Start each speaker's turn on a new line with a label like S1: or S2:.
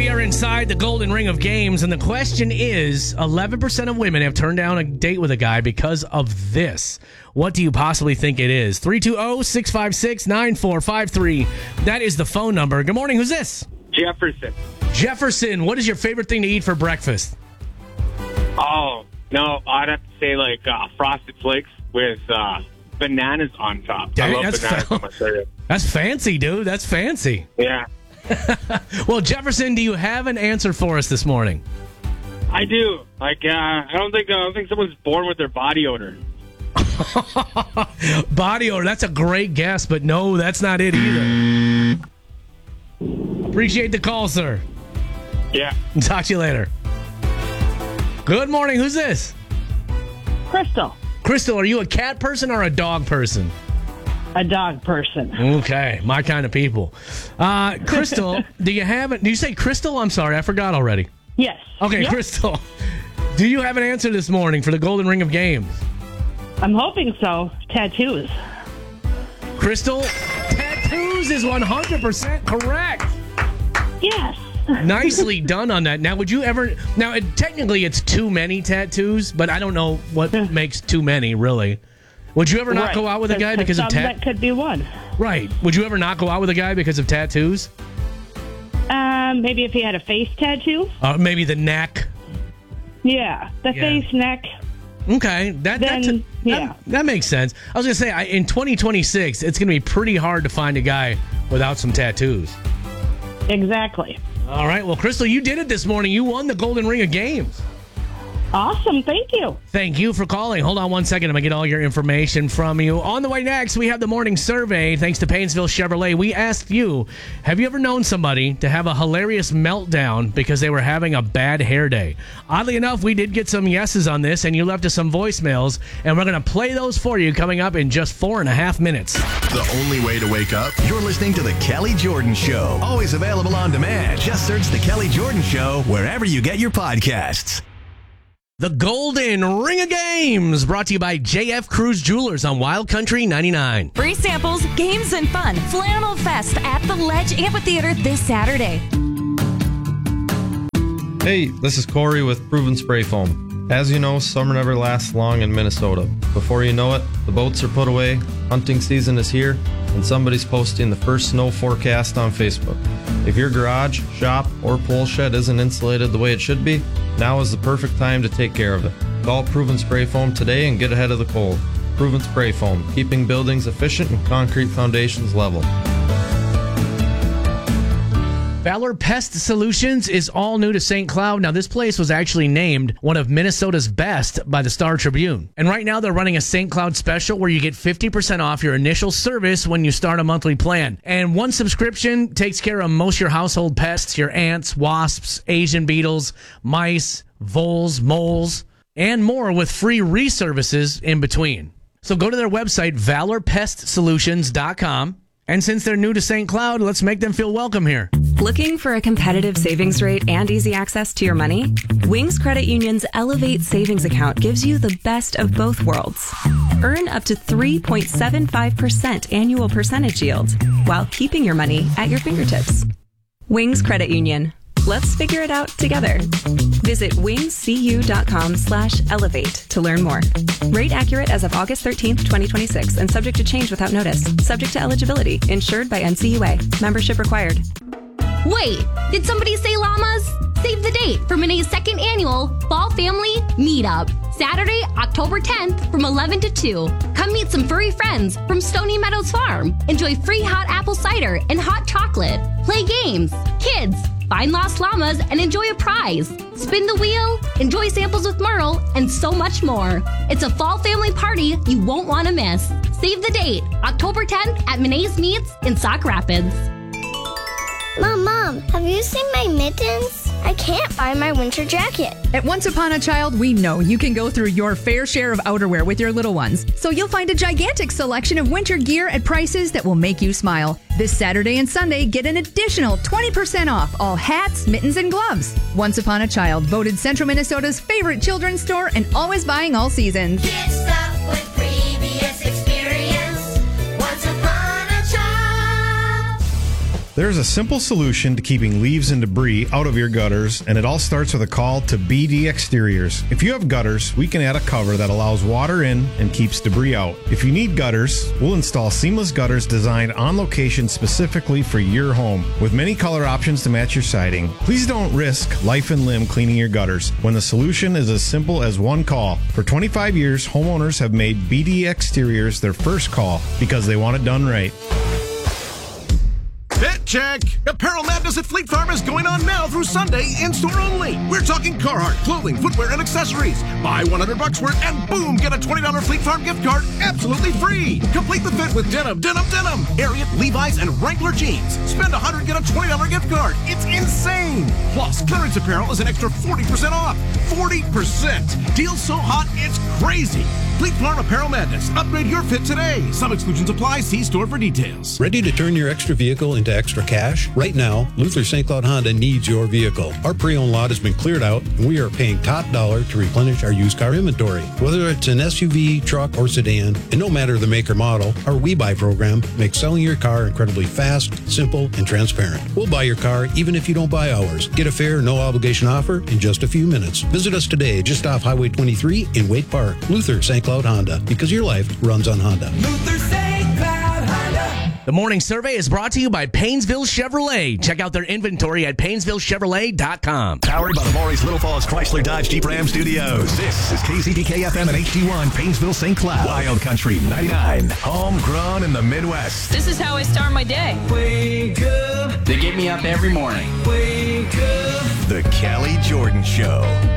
S1: We are inside the golden ring of games, and the question is, 11% of women have turned down a date with a guy because of this. What do you possibly think it is? 320-656-9453. That is the phone number. Good morning. Who's this?
S2: Jefferson.
S1: Jefferson, what is your favorite thing to eat for breakfast?
S2: Oh, no, I'd have to say Frosted Flakes with bananas on top. I love bananas on my cereal.
S1: That's fancy, dude. That's fancy.
S2: Yeah.
S1: Well, Jefferson, do you have an answer for us this morning?
S2: I do. I don't think someone's born with their body odor.
S1: Body odor. That's a great guess, but no, that's not it either. Appreciate the call, sir.
S2: Yeah.
S1: Talk to you later. Good morning. Who's this?
S3: Crystal.
S1: Crystal, are you a cat person or a dog person?
S3: A dog person.
S1: Okay, my kind of people. Crystal, do you say Crystal? I'm sorry, I forgot already.
S3: Yes.
S1: Okay,
S3: Yep.
S1: Crystal, do you have an answer this morning for the golden ring of games?
S3: I'm hoping so. Tattoos.
S1: Crystal, tattoos is 100% correct.
S3: Yes.
S1: Nicely done on that. Now, would you ever... Now, technically, it's too many tattoos, but I don't know what makes too many, really. Would you ever not go out with a guy because of tattoos?
S3: That could be one.
S1: Right. Would you ever not go out with a guy because of tattoos?
S3: Maybe if he had a face tattoo.
S1: Maybe the neck.
S3: Yeah, face, neck.
S1: Okay, that makes sense. I was going to say, in 2026, it's going to be pretty hard to find a guy without some tattoos.
S3: Exactly.
S1: All right, well, Crystal, you did it this morning. You won the golden ring of games.
S3: Awesome. Thank you.
S1: Thank you for calling. Hold on one second. I'm going to get all your information from you. On the way next, we have the morning survey. Thanks to Painesville Chevrolet. We asked you, have you ever known somebody to have a hilarious meltdown because they were having a bad hair day? Oddly enough, we did get some yeses on this, and you left us some voicemails, and we're going to play those for you coming up in just 4.5 minutes.
S4: The only way to wake up? You're listening to The Kelly Jordan Show. Always available on demand. Just search The Kelly Jordan Show wherever you get your podcasts.
S1: The Golden Ring of Games, brought to you by JF Cruz Jewelers on Wild Country 99.
S5: Free samples, games, and fun. Flannel Fest at the Ledge Amphitheater this Saturday.
S6: Hey, this is Corey with Proven Spray Foam. As you know, summer never lasts long in Minnesota. Before you know it, the boats are put away, hunting season is here, and somebody's posting the first snow forecast on Facebook. If your garage, shop, or pole shed isn't insulated the way it should be, now is the perfect time to take care of it. Call Proven Spray Foam today and get ahead of the cold. Proven Spray Foam, keeping buildings efficient and concrete foundations level.
S1: Valor Pest Solutions is all new to St. Cloud. Now, this place was actually named one of Minnesota's best by the Star Tribune. And right now, they're running a St. Cloud special where you get 50% off your initial service when you start a monthly plan. And one subscription takes care of most of your household pests, your ants, wasps, Asian beetles, mice, voles, moles, and more with free reservices in between. So go to their website, valorpestsolutions.com. And since they're new to St. Cloud, let's make them feel welcome here.
S5: Looking for a competitive savings rate and easy access to your money? Wings Credit Union's Elevate Savings Account gives you the best of both worlds. Earn up to 3.75% annual percentage yield while keeping your money at your fingertips. Wings Credit Union. Let's figure it out together. Visit wingscu.com/elevate to learn more. Rate accurate as of August 13th, 2026, and subject to change without notice. Subject to eligibility. Insured by NCUA. Membership required.
S7: Wait, did somebody say llamas? Save the date for Mone's second annual Fall Family Meetup. Saturday, October 10th from 11 to 2. Come meet some furry friends from Stony Meadows Farm. Enjoy free hot apple cider and hot chocolate. Play games. Kids, find lost llamas and enjoy a prize. Spin the wheel, enjoy samples with Merle, and so much more. It's a fall family party you won't want to miss. Save the date, October 10th at Mone's Meats in Sauk Rapids.
S8: Mom, have you seen my mittens? I can't find my winter jacket.
S9: At Once Upon a Child, we know you can go through your fair share of outerwear with your little ones. So you'll find a gigantic selection of winter gear at prices that will make you smile. This Saturday and Sunday, get an additional 20% off all hats, mittens, and gloves. Once Upon a Child, voted Central Minnesota's favorite children's store and always buying all seasons.
S10: Get stuff with previous experience. Once Upon a Child. There's a simple solution to keeping leaves and debris out of your gutters, and it all starts with a call to BD Exteriors. If you have gutters, we can add a cover that allows water in and keeps debris out. If you need gutters, we'll install seamless gutters designed on location specifically for your home, with many color options to match your siding. Please don't risk life and limb cleaning your gutters when the solution is as simple as one call. For 25 years, homeowners have made BD Exteriors their first call because they want it done right.
S11: Fit check! Apparel Madness at Fleet Farm is going on now through Sunday, in-store only. We're talking Carhartt, clothing, footwear, and accessories. Buy $100 worth and boom, get a $20 Fleet Farm gift card absolutely free. Complete the fit with denim, Ariat, Levi's, and Wrangler jeans. Spend $100, get a $20 gift card. It's insane! Plus, clearance apparel is an extra 40% off. 40%! Deal so hot, it's crazy! Fleet Farm Apparel Madness. Upgrade your fit today. Some exclusions apply. See store for details.
S12: Ready to turn your extra vehicle into extra cash? Right now, Luther St. Cloud Honda needs your vehicle. Our pre-owned lot has been cleared out, and we are paying top dollar to replenish our used car inventory. Whether it's an SUV, truck, or sedan, and no matter the make or model, our We Buy program makes selling your car incredibly fast, simple, and transparent. We'll buy your car even if you don't buy ours. Get a fair, no-obligation offer in just a few minutes. Visit us today just off Highway 23 in Waite Park. Luther St. Cloud Honda, because your life runs on Honda.
S13: Luther St. Cloud Honda.
S1: The morning survey is brought to you by Paynesville Chevrolet. Check out their inventory at PaynesvilleChevrolet.com.
S4: Powered by the Maurice Little Falls Chrysler Dodge Jeep Ram Studios. This is KCPK FM and HD1 Paynesville St. Cloud. Wild Country 99. Homegrown in the Midwest.
S14: This is how I start my day.
S15: Wake up.
S16: They get me up every morning.
S15: Wake up.
S4: The Callie Jordan Show.